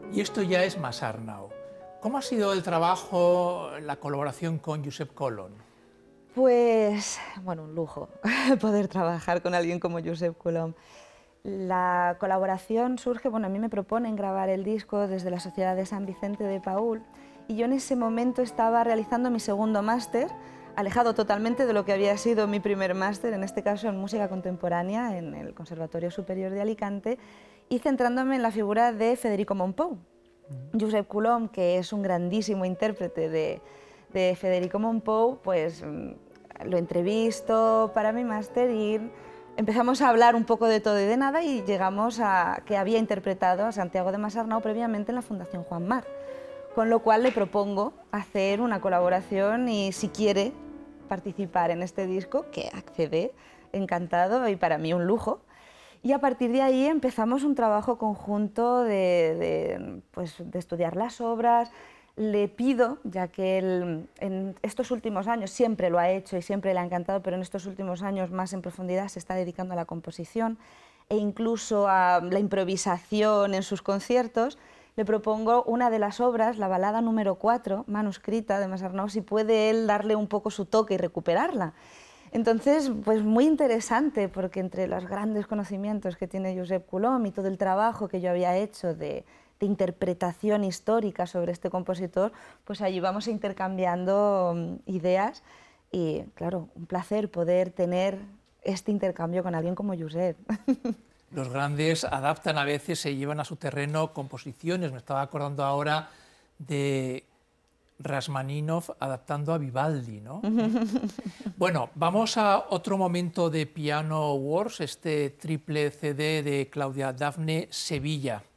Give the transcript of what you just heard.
Y esto ya es Masarnau. ¿Cómo ha sido el trabajo, la colaboración con Josep Colom? Pues, bueno, un lujo poder trabajar con alguien como Josep Colom. La colaboración surge, bueno, a mí me proponen grabar el disco desde la Sociedad de San Vicente de Paúl y yo en ese momento estaba realizando mi segundo máster, alejado totalmente de lo que había sido mi primer máster, en este caso en música contemporánea en el Conservatorio Superior de Alicante, y centrándome en la figura de Federico Mompou. Josep Colom, que es un grandísimo intérprete de Federico Mompou, pues lo entrevisto para mi máster y empezamos a hablar un poco de todo y de nada y llegamos a que había interpretado a Santiago de Masarnau previamente en la Fundación Juan Mar, con lo cual le propongo hacer una colaboración y si quiere participar en este disco, que accede, encantado y para mí un lujo. Y a partir de ahí empezamos un trabajo conjunto pues, de estudiar las obras. Le pido, ya que él en estos últimos años siempre lo ha hecho y siempre le ha encantado, pero en estos últimos años más en profundidad se está dedicando a la composición e incluso a la improvisación en sus conciertos, le propongo una de las obras, la balada número 4, manuscrita de Masarnau, si puede él darle un poco su toque y recuperarla. Entonces, pues muy interesante, porque entre los grandes conocimientos que tiene Josep Colom y todo el trabajo que yo había hecho de interpretación histórica sobre este compositor, pues allí vamos intercambiando ideas y, claro, un placer poder tener este intercambio con alguien como Josep. Los grandes adaptan a veces, se llevan a su terreno composiciones. Me estaba acordando ahora de Rasmaninov adaptando a Vivaldi, ¿no? Bueno, vamos a otro momento de Piano Wars, este triple CD de Claudia Dafne Sevilla.